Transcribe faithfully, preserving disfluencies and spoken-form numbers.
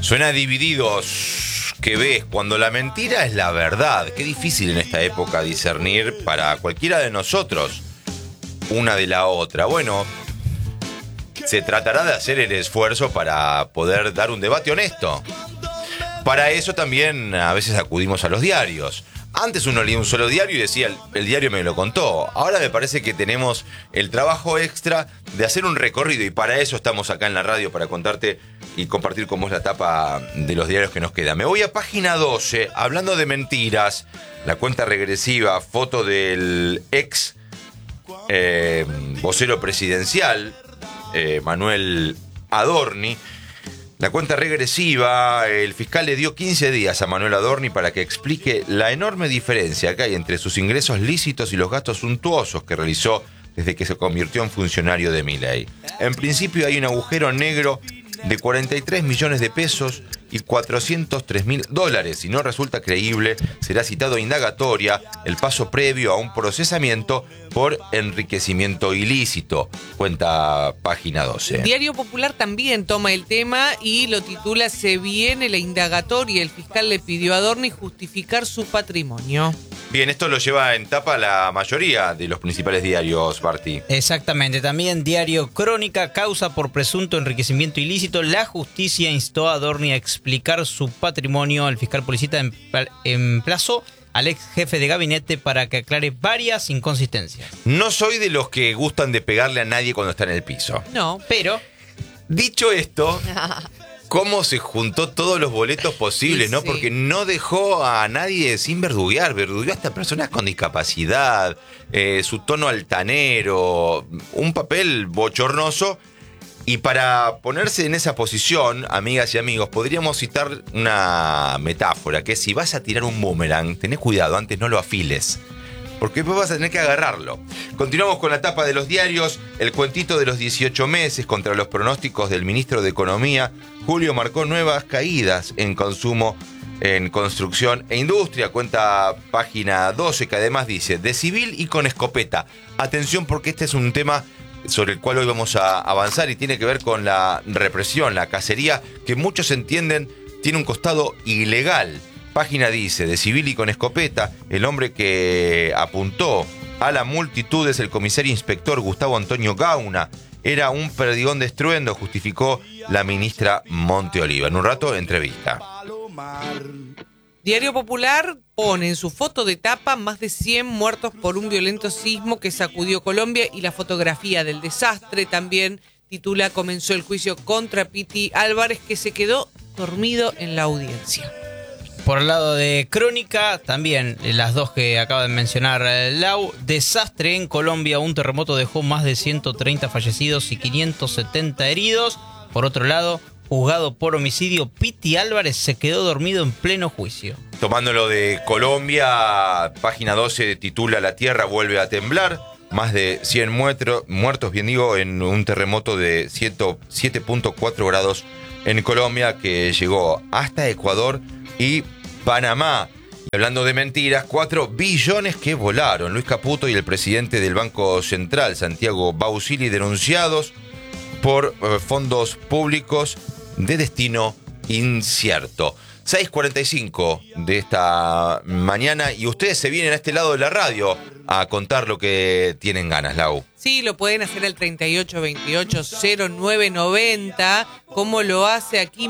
Suena Divididos, que ves cuando la mentira es la verdad. Qué difícil en esta época discernir para cualquiera de nosotros una de la otra. Bueno, se tratará de hacer el esfuerzo para poder dar un debate honesto. Para eso también a veces acudimos a los diarios. Antes uno leía un solo diario y decía, el, el diario me lo contó. Ahora me parece que tenemos el trabajo extra de hacer un recorrido y para eso estamos acá en la radio, para contarte y compartir con vos la tapa de los diarios que nos queda. Me voy a página doce, hablando de mentiras, la cuenta regresiva, foto del ex eh, vocero presidencial, eh, Manuel Adorni. La cuenta regresiva, el fiscal le dio quince días a Manuel Adorni para que explique la enorme diferencia que hay entre sus ingresos lícitos y los gastos suntuosos que realizó desde que se convirtió en funcionario de Milei. En principio hay un agujero negro de cuarenta y tres millones de pesos y cuatrocientos tres mil dólares. Si no resulta creíble, será citado a indagatoria, el paso previo a un procesamiento por enriquecimiento ilícito. Cuenta página doce. Diario Popular también toma el tema y lo titula "Se viene la indagatoria". El fiscal le pidió a Adorni justificar su patrimonio. Bien, esto lo lleva en tapa la mayoría de los principales diarios, Barty. Exactamente. También Diario Crónica, causa por presunto enriquecimiento ilícito. La justicia instó a Adorni a explicar su patrimonio. El fiscal policita emplazó al ex jefe de gabinete para que aclare varias inconsistencias. No soy de los que gustan de pegarle a nadie cuando está en el piso. No, Pero, dicho esto, cómo se juntó todos los boletos posibles, Sí, ¿no? sí. Porque no dejó a nadie sin verduguear. Verdugueó hasta personas con discapacidad, eh, su tono altanero, un papel bochornoso. Y para ponerse en esa posición, amigas y amigos, podríamos citar una metáfora, que es: si vas a tirar un boomerang, tenés cuidado, antes no lo afiles, porque después vas a tener que agarrarlo. Continuamos con la tapa de los diarios, el cuentito de los dieciocho meses contra los pronósticos del ministro de Economía. Julio marcó nuevas caídas en consumo, en construcción e industria. Cuenta página doce, que además dice: de civil y con escopeta. Atención, porque este es un tema sobre el cual hoy vamos a avanzar y tiene que ver con la represión, la cacería, que muchos entienden tiene un costado ilegal. Página dice: de civil y con escopeta, el hombre que apuntó a la multitud es el comisario inspector Gustavo Antonio Gauna. Era un perdigón de estruendo, justificó la ministra Monteoliva. En un rato, entrevista. Diario Popular pone en su foto de tapa más de cien muertos por un violento sismo que sacudió Colombia, y la fotografía del desastre también titula: comenzó el juicio contra Piti Álvarez, que se quedó dormido en la audiencia. por el lado de Crónica, también las dos que acaba de mencionar Lau. Desastre en Colombia, un terremoto dejó más de ciento treinta fallecidos y quinientos setenta heridos. Por otro lado, juzgado por homicidio, Piti Álvarez se quedó dormido en pleno juicio. Tomándolo de Colombia, página doce titula: La tierra vuelve a temblar. Más de cien muertos, muertos, bien digo, en un terremoto de siete punto cuatro grados en Colombia que llegó hasta Ecuador y Panamá. Y hablando de mentiras, cuatro billones que volaron. Luis Caputo y el presidente del Banco Central, Santiago Bausili, denunciados por eh, fondos públicos de destino incierto. seis cuarenta y cinco de esta mañana, y ustedes se vienen a este lado de la radio a contar lo que tienen ganas, Lau. Sí, lo pueden hacer al treinta y ocho veintiocho cero nueve noventa, como lo hace aquí